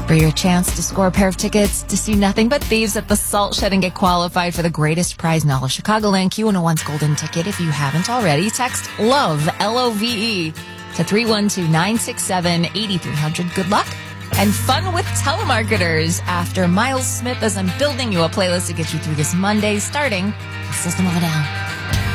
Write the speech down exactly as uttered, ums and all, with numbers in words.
For your chance to score a pair of tickets to see Nothing But Thieves at the Salt Shed and get qualified for the greatest prize in all of Chicagoland, Q one oh one's golden ticket. If you haven't already, text LOVE, L O V E, to three one two, nine six seven, eight three zero zero. Good luck and fun with telemarketers after Miles Smith as I'm building you a playlist to get you through this Monday, starting with System of a Down.